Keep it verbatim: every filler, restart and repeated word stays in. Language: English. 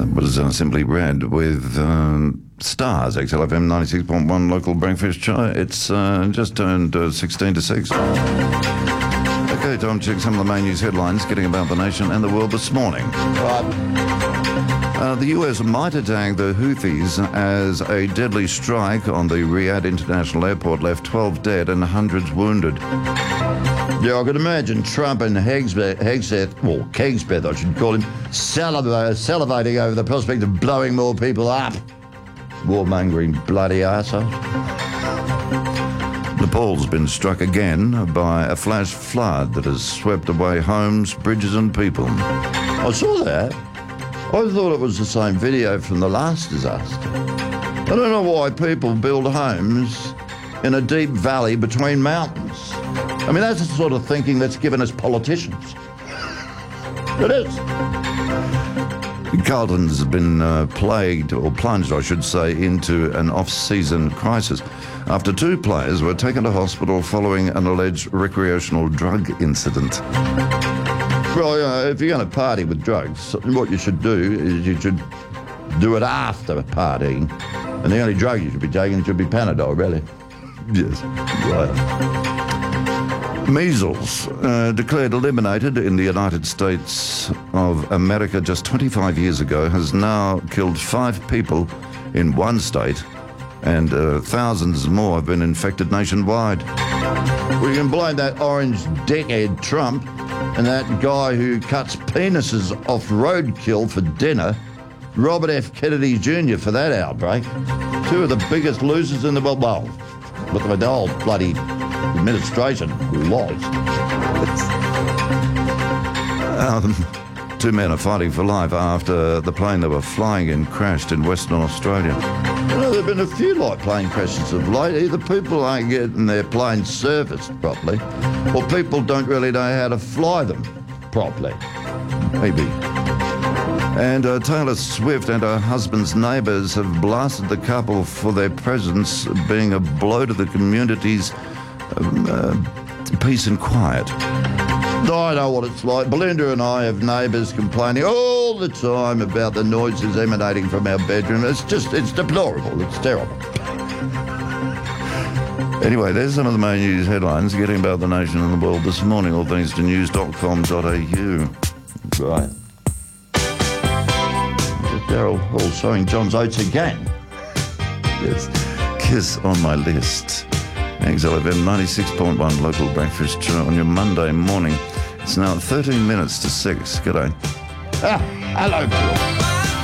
was uh, simply Red with um, Stars, X L F M ninety-six point one local breakfast show. It's uh, just turned uh, sixteen to six. Okay, time to check some of the main news headlines getting about the nation and the world this morning. Uh, the U S might attack the Houthis as a deadly strike on the Riyadh International Airport left twelve dead and hundreds wounded. Yeah, I could imagine Trump and Hegseth, Hegseth or Kegsbeth, I should call him, saliv- salivating over the prospect of blowing more people up. Warmongering bloody arseholes. Nepal's been struck again by a flash flood that has swept away homes, bridges and people. I saw that. I thought it was the same video from the last disaster. I don't know why people build homes in a deep valley between mountains. I mean, that's the sort of thinking that's given us politicians. It is. Carlton's been uh, plagued, or plunged, I should say, into an off-season crisis after two players were taken to hospital following an alleged recreational drug incident. Well, you know, if you're going to party with drugs, what you should do is you should do it after partying. And the only drug you should be taking should be Panadol, really. Yes. Right. Measles, uh, declared eliminated in the United States of America just twenty-five years ago, has now killed five people in one state, and uh, thousands more have been infected nationwide. We can blame that orange dickhead Trump and that guy who cuts penises off roadkill for dinner, Robert F. Kennedy Junior, for that outbreak. Two of the biggest losers in the world. Well, look at the old bloody administration lost. Um, two men are fighting for life after the plane they were flying in crashed in Western Australia. You know, there have been a few light plane crashes of late. Either people aren't getting their planes serviced properly, or people don't really know how to fly them properly. Maybe. And uh, Taylor Swift and her husband's neighbours have blasted the couple for their presence being a blow to the community's um, uh, peace and quiet. I know what it's like. Belinda and I have neighbours complaining all the time about the noises emanating from our bedroom. It's just, it's deplorable. It's terrible. Anyway, there's some of the main news headlines getting about the nation and the world this morning, all thanks to news dot com dot a u. Right. Daryl Hall sowing John's oats again. Yes. Kiss on my list. X L F M ninety-six point one local breakfast show on your Monday morning. It's now thirteen minutes to six. G'day. Ah, hello, Bill.